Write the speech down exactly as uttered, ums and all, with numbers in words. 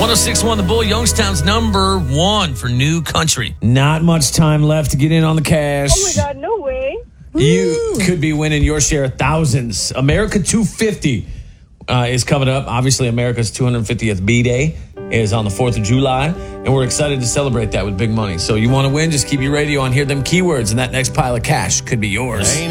oh six point one The Bull, Youngstown's number one for new country. Not much time left to get in on the cash. Oh, my God, no way. You could be winning your share of thousands. America two fifty uh, is coming up. Obviously, America's two hundred fiftieth B-Day is on the fourth of July, and we're excited to celebrate that with big money. So you want to win, just keep your radio on, hear them keywords, and that next pile of cash could be yours.